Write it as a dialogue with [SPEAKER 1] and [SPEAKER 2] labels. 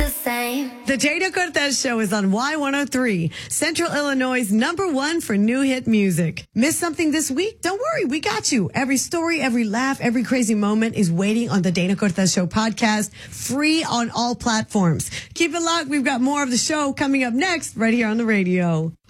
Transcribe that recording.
[SPEAKER 1] the same.
[SPEAKER 2] The Dana Cortez Show is on Y103, Central Illinois' #1 for new hit music. Miss something this week? Don't worry, we got you. Every story, every laugh, every crazy moment is waiting on the Dana Cortez Show podcast, free on all platforms. Keep it locked. We've got more of the show coming up next right here on the radio.